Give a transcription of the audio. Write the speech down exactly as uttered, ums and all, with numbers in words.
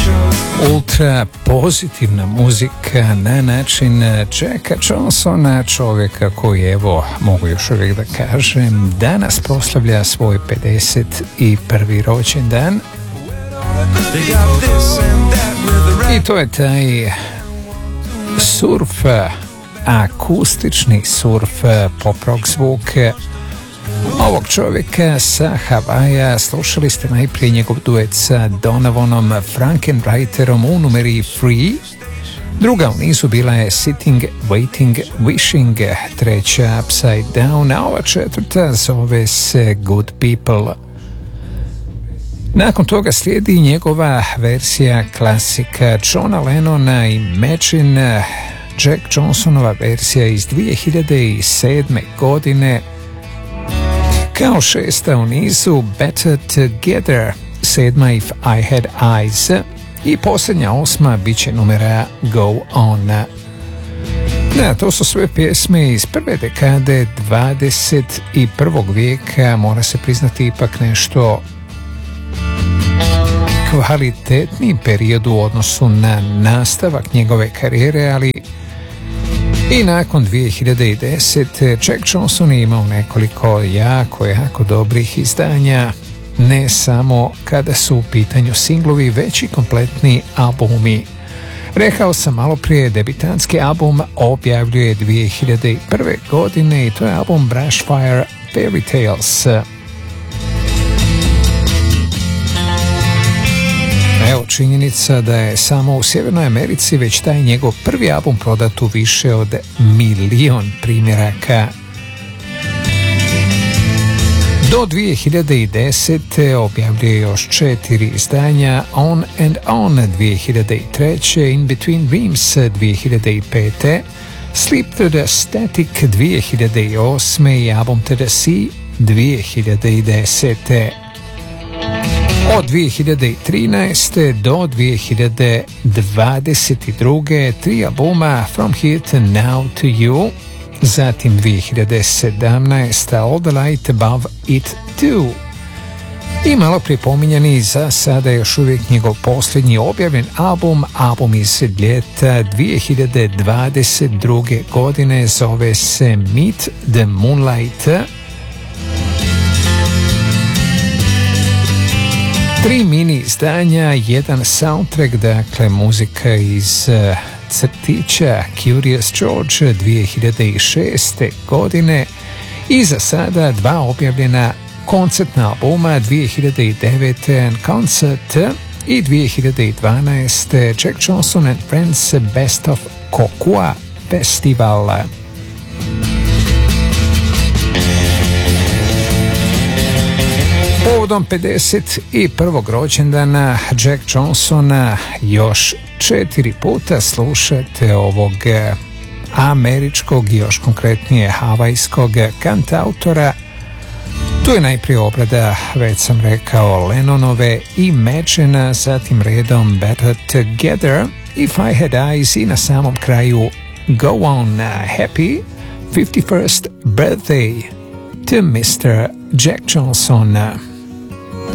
Ultra pozitivna muzika na način Jacka Johnsona, čovjeka koji, evo, mogu još uvijek da kažem, danas proslavlja svoj pedeset prvi rođendan. I to je taj surf, akustični surf, pop rock zvuk ovog čovjeka sa Havaja. Slušali ste najprije njegov duet sa Donovanom Frankenreiterom u numeri Free. Druga u nizu bila je Sitting, Waiting, Wishing. Treća Upside Down, a ova četvrta zove se Good People. Nakon toga slijedi njegova verzija klasika Johna Lennona Imagine, Jack Johnsonova verzija iz dvije hiljade sedme. godine. Kao šesta u nizu Better Together, sedma If I Had Eyes i posljednja osma bit će numera Go On. Da, to su sve pjesme iz prve dekade dvadeset prvog vijeka, mora se priznati ipak nešto kvalitetniji period u odnosu na nastavak njegove karijere, ali i nakon dvije hiljade desete. Jack Johnson je imao nekoliko jako, jako dobrih izdanja, ne samo kada su u pitanju singlovi, već i kompletni albumi. Rekao sam malo prije, debitanski album objavljuje dvije hiljade prve. godine i to je album Brushfire Fairy Tales. Evo činjenica da je samo u Sjevernoj Americi već taj njegov prvi album prodat u više od milion primjeraka. Do dvije hiljade desete. objavljuje još četiri izdanja: On and On dvije hiljade treće. In Between Dreams dvije hiljade pete. Sleep to the Static dvije hiljade osme. i album To the Sea dvije hiljade desete. Od dvije hiljade trinaeste. do dvije hiljade dvadeset druge. tri albuma From Here to Now to You. Zatim dvije hiljade sedamnaeste. All the Light Above It Too. I malo pripominjani, za sada još uvijek njegov posljednji objavljen album, album iz ljeta dvije hiljade dvadeset druge. godine, zove se Meet the Moonlight. Tri mini izdanja, jedan soundtrack, dakle muzika iz uh, crtića Curious George dvije hiljade šeste. godine i za sada dva objavljena koncertna albuma dvije hiljade devete. Concert i dvije hiljade dvanaeste. Jack Johnson and Friends Best of Kokua Festival. Povodom pedeset prvog. rođendana Jack Johnsona još četiri puta slušate ovog američkog, još konkretnije havajskog kantautora. Tu je najprije obrada, već sam rekao, Lennonove Imagine, zatim redom Better Together, If I Had Eyes i na samom kraju Go On, Happy fifty-first Birthday to mister Jack Johnson.